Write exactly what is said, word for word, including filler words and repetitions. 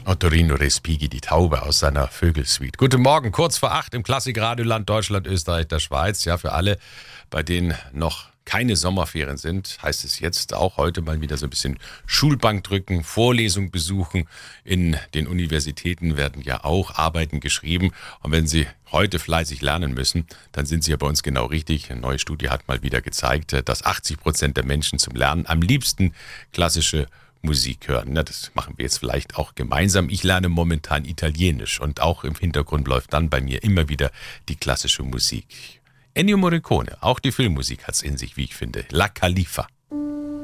Ottorino Respighi, die Taube aus seiner Vögelsuite. Guten Morgen, kurz vor acht im Klassikradioland Deutschland, Österreich, der Schweiz. Ja, für alle, bei denen noch keine Sommerferien sind, heißt es jetzt auch heute mal wieder so ein bisschen Schulbank drücken, Vorlesung besuchen. In den Universitäten werden ja auch Arbeiten geschrieben. Und wenn Sie heute fleißig lernen müssen, dann sind Sie ja bei uns genau richtig. Eine neue Studie hat mal wieder gezeigt, dass achtzig Prozent der Menschen zum Lernen am liebsten klassische Musik hören. Na, das machen wir jetzt vielleicht auch gemeinsam. Ich lerne momentan Italienisch und auch im Hintergrund läuft dann bei mir immer wieder die klassische Musik. Ennio Morricone, auch die Filmmusik hat's in sich, wie ich finde. La Califa.